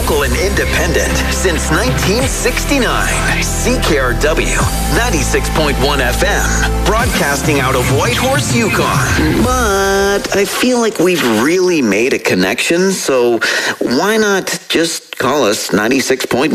Local and independent since 1969. CKRW 96.1 FM. Broadcasting out of Whitehorse, Yukon. But I feel like we've really made a connection, so why not just call us 96.1?